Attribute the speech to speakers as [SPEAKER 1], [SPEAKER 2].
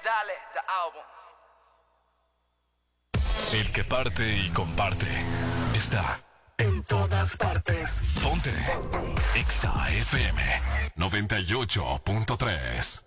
[SPEAKER 1] Dale, the album.
[SPEAKER 2] El que parte y comparte está en todas partes. Ponte Exa FM 98.3.